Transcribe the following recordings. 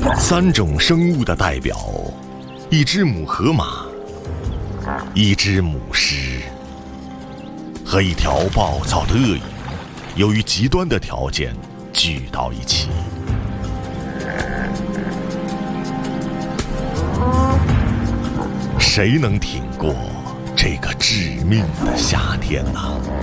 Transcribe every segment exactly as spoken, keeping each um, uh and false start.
三种生物的代表：一只母河马，一只母狮，和一条暴躁的鳄鱼，由于极端的条件聚到一起。谁能挺过这个致命的夏天呢？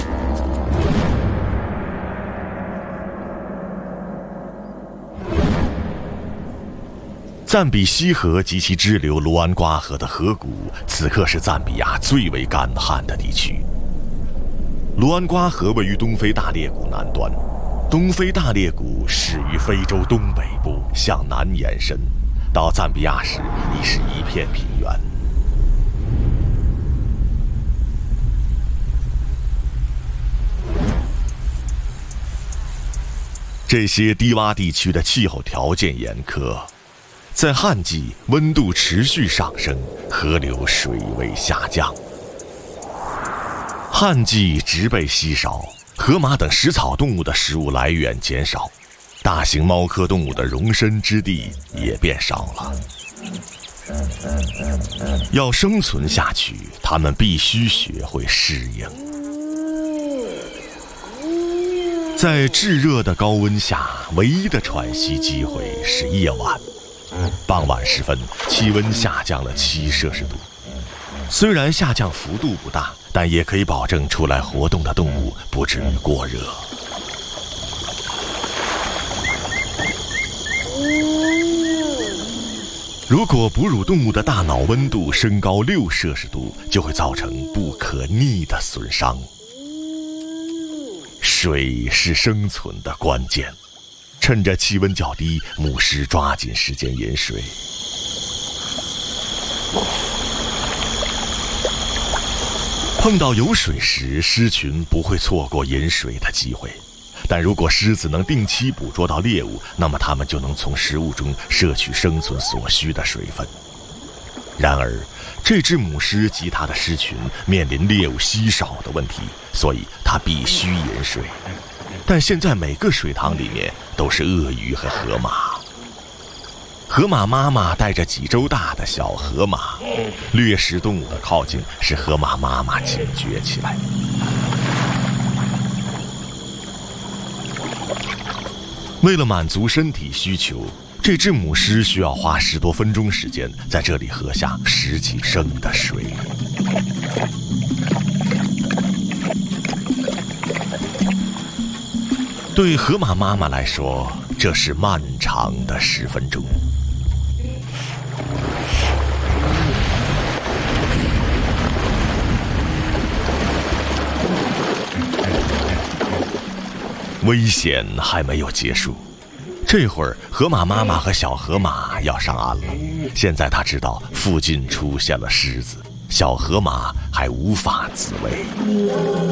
赞比西河及其支流卢安瓜河的河谷，此刻是赞比亚最为干旱的地区。卢安瓜河位于东非大裂谷南端，东非大裂谷始于非洲东北部，向南延伸，到赞比亚时已是一片平原。这些低洼地区的气候条件严苛，在旱季温度持续上升，河流水位下降。旱季植被稀少，河马等食草动物的食物来源减少，大型猫科动物的容身之地也变少了。要生存下去，它们必须学会适应。在炙热的高温下，唯一的喘息机会是夜晚。傍晚时分，气温下降了七摄氏度。虽然下降幅度不大，但也可以保证出来活动的动物不至于过热。如果哺乳动物的大脑温度升高六摄氏度，就会造成不可逆的损伤。水是生存的关键，趁着气温较低，母狮抓紧时间饮水。碰到有水时，狮群不会错过饮水的机会。但如果狮子能定期捕捉到猎物，那么它们就能从食物中摄取生存所需的水分。然而，这只母狮及它的狮群面临猎物稀少的问题，所以它必须饮水。但现在每个水塘里面都是鳄鱼和河马。河马妈妈带着几周大的小河马，掠食动物的靠近使河马妈妈警觉起来。为了满足身体需求，这只母狮需要花十多分钟时间在这里喝下十几升的水。对河马妈妈来说，这是漫长的十分钟。危险还没有结束，这会儿河马妈妈和小河马要上岸了。现在他知道附近出现了狮子，小河马还无法自卫。